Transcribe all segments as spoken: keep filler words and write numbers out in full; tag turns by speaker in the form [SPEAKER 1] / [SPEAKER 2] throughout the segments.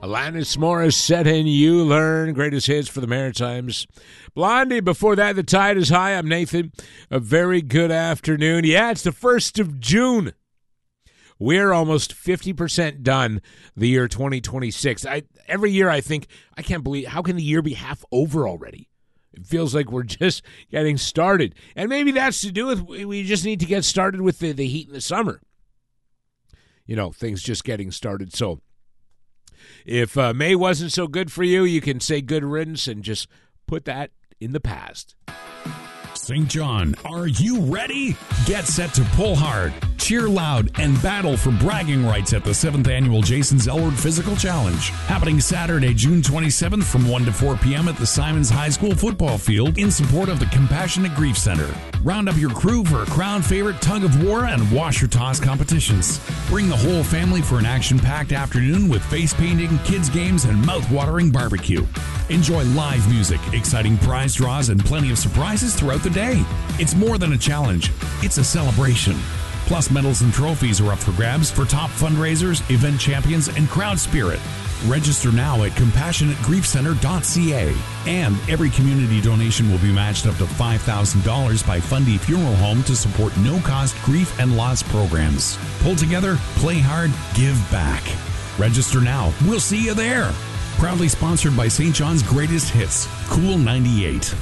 [SPEAKER 1] Alanis Morissette and You Learn, greatest hits for the Maritimes. Blondie, before that, The Tide is High. I'm Nathan. A very good afternoon. Yeah, it's the first of June. We're almost fifty percent done the year twenty twenty-six. I, every year I think, I can't believe, how can the year be half over already? It feels like we're just getting started. And maybe that's to do with, we just need to get started with the, the heat in the summer. You know, things just getting started. So if uh, May wasn't so good for you, you can say good riddance and just put that in the past.
[SPEAKER 2] Saint John, are you ready? Get set to pull hard, cheer loud, and battle for bragging rights at the seventh Annual Jason Zellward Physical Challenge. Happening Saturday, June twenty-seventh from one to four p.m. at the Simons High School football field in support of the Compassionate Grief Center. Round up your crew for a crowd favorite tug of war and washer toss competitions. Bring the whole family for an action-packed afternoon with face painting, kids games, and mouth-watering barbecue. Enjoy live music, exciting prize draws, and plenty of surprises throughout the day. It's more than a challenge, it's a celebration. Plus, medals and trophies are up for grabs for top fundraisers, event champions, and crowd spirit. Register now at compassionate grief center dot c a. And every community donation will be matched up to five thousand dollars by Fundy Funeral Home to support no-cost grief and loss programs. Pull together, play hard, give back. Register now. We'll see you there. Proudly sponsored by Saint John's Greatest Hits, Cool ninety-eight.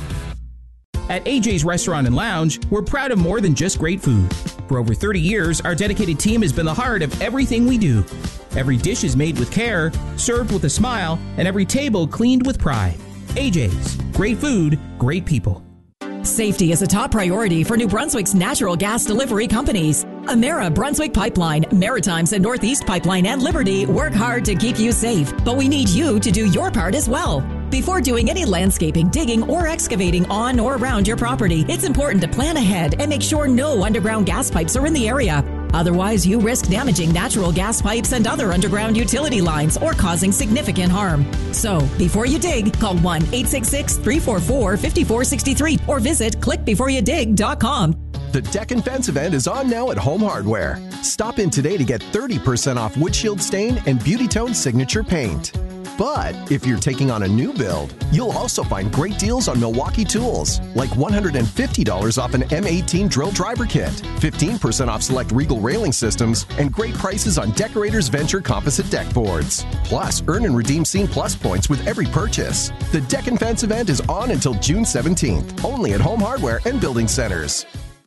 [SPEAKER 3] At A J's Restaurant and Lounge, we're proud of more than just great food. For over thirty years, our dedicated team has been the heart of everything we do. Every dish is made with care, served with a smile, and every table cleaned with pride. A J's. Great food, great people.
[SPEAKER 4] Safety is a top priority for New Brunswick's natural gas delivery companies. Emera, Brunswick Pipeline, Maritimes and Northeast Pipeline, and Liberty work hard to keep you safe, but we need you to do your part as well. Before doing any landscaping, digging, or excavating on or around your property, it's important to plan ahead and make sure no underground gas pipes are in the area. Otherwise, you risk damaging natural gas pipes and other underground utility lines or causing significant harm. So, before you dig, call one eight six six, three four four, five four six three or visit click before you dig dot com.
[SPEAKER 5] The Deck and Fence event is on now at Home Hardware. Stop in today to get thirty percent off windshield stain and Beauty Tone signature paint. But if you're taking on a new build, you'll also find great deals on Milwaukee tools, like one hundred fifty dollars off an M eighteen drill driver kit, fifteen percent off select Regal railing systems, and great prices on Decorators Venture composite deck boards. Plus, earn and redeem Scene Plus points with every purchase. The Deck and Fence event is on until June seventeenth, only at Home Hardware and Building Centers.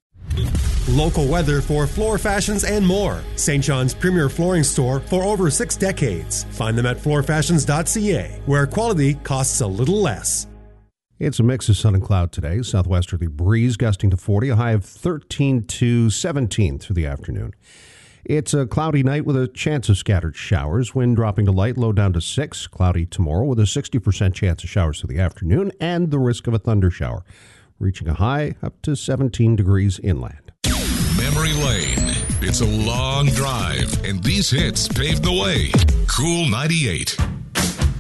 [SPEAKER 6] Local weather for floor fashions and more. Saint John's premier flooring store for over six decades. Find them at floor fashions dot c a, where quality costs a little less.
[SPEAKER 7] It's a mix of sun and cloud today. Southwesterly breeze gusting to forty, a high of thirteen to seventeen through the afternoon. It's a cloudy night with a chance of scattered showers. Wind dropping to light, low down to six. Cloudy tomorrow with a sixty percent chance of showers through the afternoon and the risk of a thunder shower, reaching a high up to seventeen degrees inland.
[SPEAKER 8] Memory Lane. It's a long drive, and these hits paved the way. Cool ninety-eight.